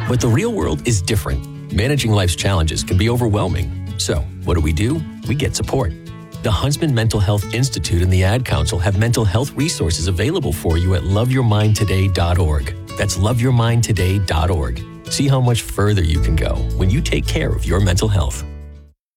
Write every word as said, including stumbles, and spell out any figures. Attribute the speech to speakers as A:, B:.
A: But the real world is different. Managing life's challenges can be overwhelming. So, what do we do? We get support. The Huntsman Mental Health Institute and the Ad Council have mental health resources available for you at love your mind today dot org. That's love your mind today dot org. See how much further you can go when you take care of your mental health.